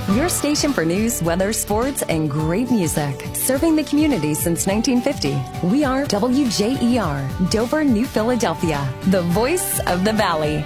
Your station for news, weather, sports, and great music. Serving the community since 1950. We are WJER, Dover, New Philadelphia, the voice of the Valley.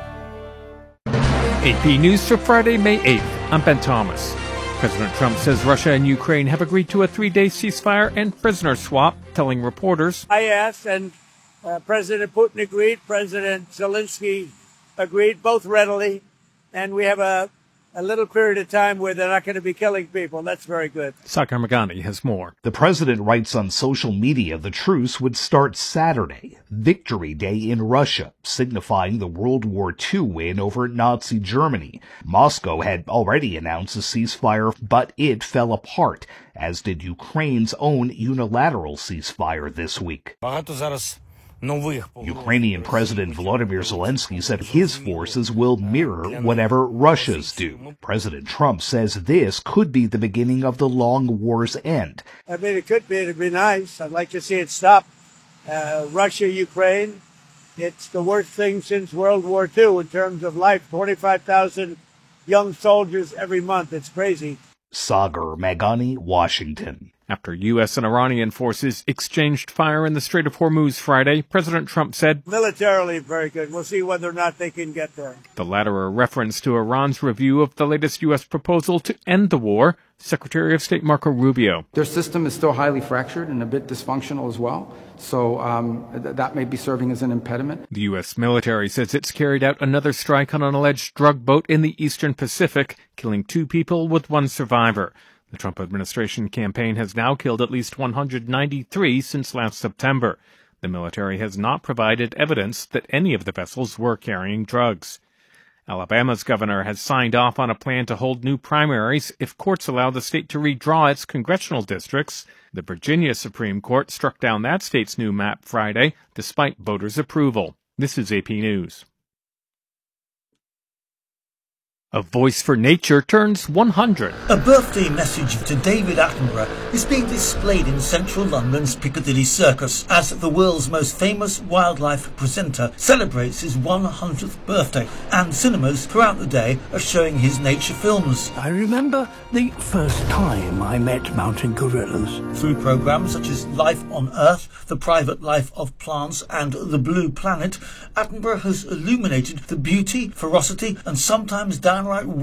AP News for Friday, May 8th. I'm Ben Thomas. President Trump says Russia and Ukraine have agreed to a 3-day ceasefire and prisoner swap, telling reporters, I asked, and President Putin agreed, President Zelensky agreed, both readily, and we have a little period of time where they're not going to be killing people. That's very good. Sakar Magani has more. The president writes on social media the truce would start Saturday, Victory Day in Russia, signifying the World War II win over Nazi Germany. Moscow had already announced a ceasefire, but it fell apart, as did Ukraine's own unilateral ceasefire this week. Ukrainian President Volodymyr Zelensky said his forces will mirror whatever Russia's do. President Trump says this could be the beginning of the long war's end. I mean, it could be. It'd be nice. I'd like to see it stop. Russia, Ukraine, it's the worst thing since World War II in terms of life. 25,000 young soldiers every month. It's crazy. Sagar Magani, Washington. After U.S. and Iranian forces exchanged fire in the Strait of Hormuz Friday, President Trump said, militarily, very good. We'll see whether or not they can get there. The latter a reference to Iran's review of the latest U.S. proposal to end the war. Secretary of State Marco Rubio. Their system is still highly fractured and a bit dysfunctional as well, so that may be serving as an impediment. The U.S. military says it's carried out another strike on an alleged drug boat in the Eastern Pacific, killing 2 people with 1 survivor. The Trump administration campaign has now killed at least 193 since last September. The military has not provided evidence that any of the vessels were carrying drugs. Alabama's governor has signed off on a plan to hold new primaries if courts allow the state to redraw its congressional districts. The Virginia Supreme Court struck down that state's new map Friday, despite voters' approval. This is AP News. A Voice for Nature turns 100. A birthday message to David Attenborough is being displayed in central London's Piccadilly Circus as the world's most famous wildlife presenter celebrates his 100th birthday, and cinemas throughout the day are showing his nature films. I remember the first time I met mountain gorillas. Through programmes such as Life on Earth, The Private Life of Plants and The Blue Planet, Attenborough has illuminated the beauty, ferocity and sometimes downright